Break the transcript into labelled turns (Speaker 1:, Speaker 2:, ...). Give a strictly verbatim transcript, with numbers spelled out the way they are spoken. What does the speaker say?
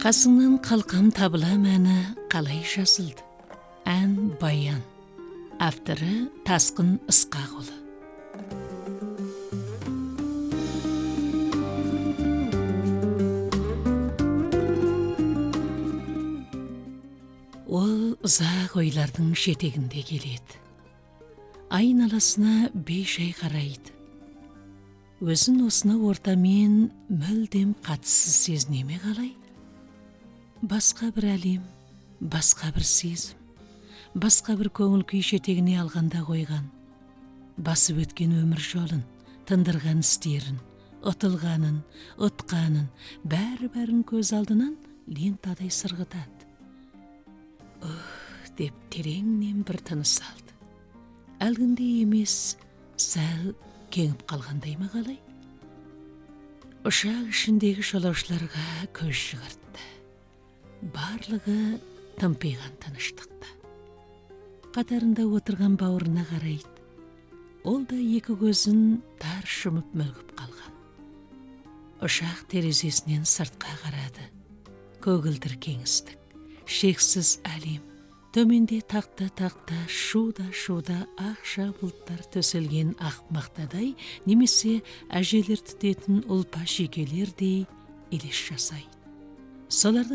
Speaker 1: Қасыңнан қалқам табыла мәні қалай жазылды? Ән баян. Авторы Тасқын Ысқақұлы. Ол ұзақ ойлардың жетегінде келеді. Айналасына бей-жай қарайды. Өзін осына ортамен мүлдем қатыссыз сезінеме қалай? Басқа бір әлем, басқа бір сезім, басқа бір көңіл күй жетегіне алғанда қойған. Басып өткен өмір жолын, тындырған істерін, ұтылғанын, ұтқанын, бәрі-бәрін көз алдынан лентадай сырғытады. Ух, деп тереңнен бір тыныс алды. Әлгіндей емес, сәл кеңіп қалғандай ма қалай? Ұшақ ішіндегі жолаушыларға көз жүгіртті. Барлығы тымпиған тыныштықта. Қатарында отырған бауырына қарайды. Ол да екі көзін тар жұмып мүлгіп қалған. Ұшақ терезесінен сыртқа қарады. Көгілдір кеңістік, шексіз әлем. Төменде тақта-тақта, шуда-шуда ақша бұлттар төселген ақ мақтадай, немесе әжелер түтетін ұлпа шекелердей елес жасайды. Солардың